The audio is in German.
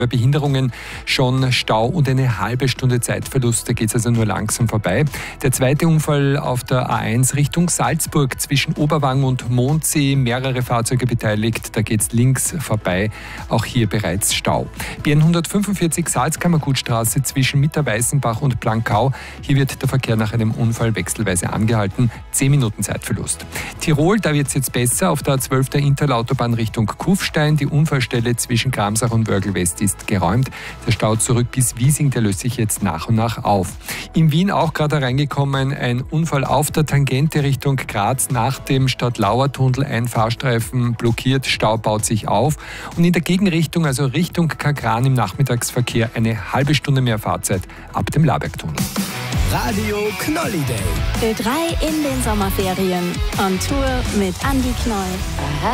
Bei Behinderungen schon Stau und eine halbe Stunde Zeitverlust, da geht es also nur langsam vorbei. Der zweite Unfall auf der A1 Richtung Salzburg zwischen Oberwang und Mondsee, mehrere Fahrzeuge beteiligt, da geht es links vorbei, auch hier bereits Stau. BN 145 Salzkammergutstraße zwischen Mitterweißenbach und Blankau, hier wird der Verkehr nach einem Unfall wechselweise angehalten, 10 Minuten Zeitverlust. Tirol, da wird es jetzt besser, auf der A12 der Interlautobahn Richtung Kufstein, die Unfallstelle zwischen Gramsach und Wörgl West ist geräumt. Der Stau zurück bis Wiesing, der löst sich jetzt nach und nach auf. In Wien auch gerade reingekommen, ein Unfall auf der Tangente Richtung Graz nach dem Stadtlauer-Tunnel, ein Fahrstreifen blockiert, Stau baut sich auf. Und in der Gegenrichtung, also Richtung Kagran im Nachmittagsverkehr, eine halbe Stunde mehr Fahrzeit ab dem Labergtunnel. Radio Knolliday. Ö3 in den Sommerferien. On Tour mit Andi Knoll.